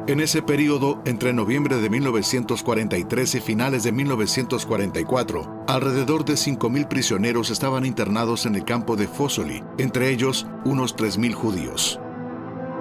En ese período, entre noviembre de 1943 y finales de 1944, alrededor de 5.000 prisioneros estaban internados en el campo de Fossoli, entre ellos unos 3.000 judíos.